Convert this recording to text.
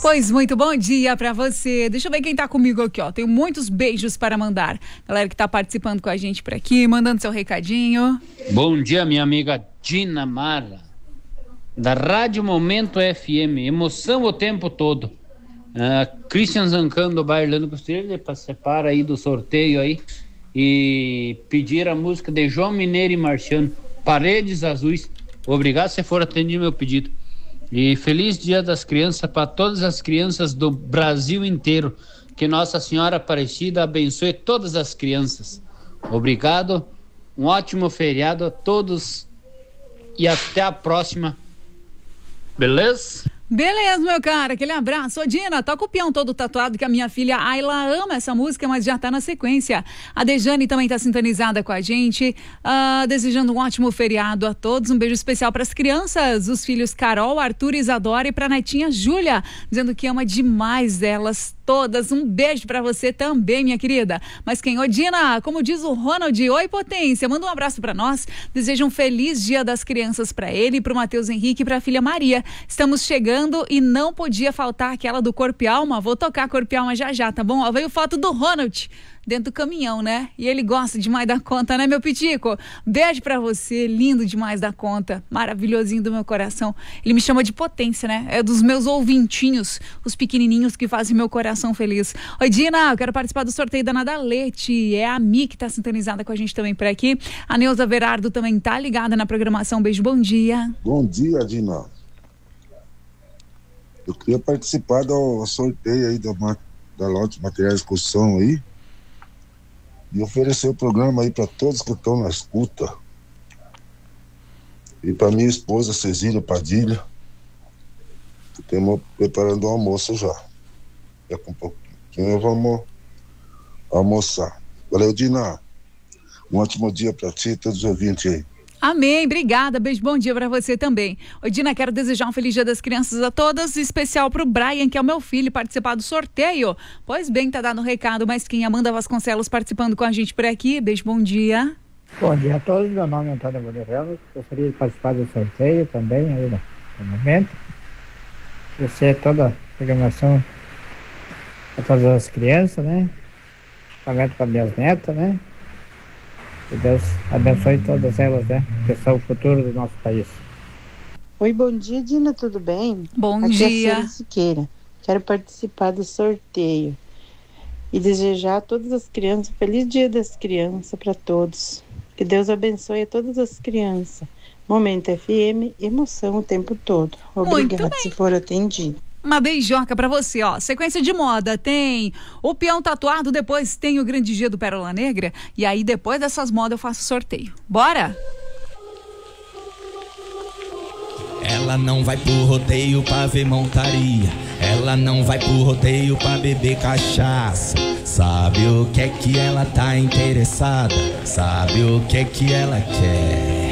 Pois muito bom dia pra você. Deixa eu ver quem tá comigo aqui, ó. Tenho muitos beijos para mandar. Galera que tá participando com a gente por aqui, mandando seu recadinho. Bom dia, minha amiga Dina Mara, da Rádio Momento FM. Emoção o tempo todo. Christian Zancando do Bairrando Costelha participar aí do sorteio aí e pedir a música de João Mineiro e Marciano, Paredes Azuis. Obrigado se for atender meu pedido. E feliz Dia das Crianças para todas as crianças do Brasil inteiro. Que Nossa Senhora Aparecida abençoe todas as crianças. Obrigado, um ótimo feriado a todos e até a próxima. Beleza? Beleza, meu cara, aquele abraço. Ô, Dina, toca o peão todo tatuado, que a minha filha Ayla ama essa música, mas já tá na sequência. A Dejane também tá sintonizada com a gente, desejando um ótimo feriado a todos. Um beijo especial pras crianças, os filhos Carol, Arthur, Isadora e pra netinha Júlia, dizendo que ama demais elas todas. Um beijo pra você também, minha querida. Mas quem? Ô, Dina, como diz o Ronald, oi, potência, manda um abraço pra nós. Deseja um feliz Dia das Crianças pra ele, pro Matheus Henrique e pra filha Maria. Estamos chegando e não podia faltar aquela do Corpo e Alma. Vou tocar Corpo e Alma já, tá bom? Ó, veio foto do Ronald dentro do caminhão, né? E ele gosta demais da conta, né, meu pitico? Beijo pra você, lindo demais da conta, maravilhosinho do meu coração. Ele me chama de potência, né? É dos meus ouvintinhos, os pequenininhos que fazem meu coração feliz. Oi, Dina, eu quero participar do sorteio da Nadalete. É a Mi que tá sintonizada com a gente também por aqui. A Neuza Verardo também tá ligada na programação. Beijo, bom dia. Bom dia, Dina. Eu queria participar do sorteio aí da lote de materiais de construção aí e oferecer o programa aí para todos que estão na escuta e para minha esposa Cecília Padilha, que estamos preparando o almoço já. Daqui um pouquinho vamos almoçar. Valeu, Dina. Um ótimo dia para ti e todos os ouvintes aí. Amém, obrigada, beijo, bom dia pra você também. Ô, Dina, quero desejar um feliz Dia das Crianças a todas, especial pro Brian, que é o meu filho, participar do sorteio. Pois bem, tá dando um recado, mas quem? Amanda Vasconcelos participando com a gente por aqui, beijo, bom dia. Bom dia a todos, meu nome é Antônio Bonirello, gostaria de participar do sorteio também, aí no momento. Agradecer toda a programação para todas as crianças, né? Pagamento para minhas netas, né? Que Deus abençoe todas elas, né? Que são o futuro do nosso país. Oi, bom dia, Dina, tudo bem? Bom Aqui dia. É a Siqueira. Quero participar do sorteio e desejar a todas as crianças um feliz Dia das Crianças para todos. Que Deus abençoe a todas as crianças. Momento FM, emoção o tempo todo. Obrigada se for atendido. Uma beijoca pra você, ó. Sequência de moda, tem o peão tatuado, depois tem o grande dia do Pérola Negra, e aí depois dessas modas eu faço sorteio. Bora? Ela não vai pro rodeio pra ver montaria, ela não vai pro rodeio pra beber cachaça. Sabe o que é que ela tá interessada, sabe o que é que ela quer.